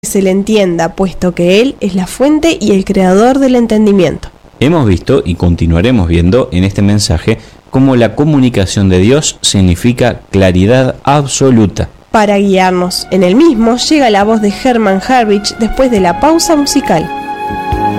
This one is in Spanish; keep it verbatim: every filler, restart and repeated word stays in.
se le entienda, puesto que Él es la fuente y el creador del entendimiento. Hemos visto y continuaremos viendo en este mensaje cómo la comunicación de Dios significa claridad absoluta. Para guiarnos en el mismo llega la voz de Herman Harwich después de la pausa musical.